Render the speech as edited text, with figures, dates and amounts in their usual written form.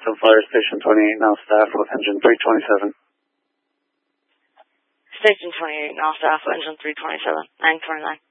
Flyer Station 28, now staff with engine 327. Station 28, now staff with engine 327, 929.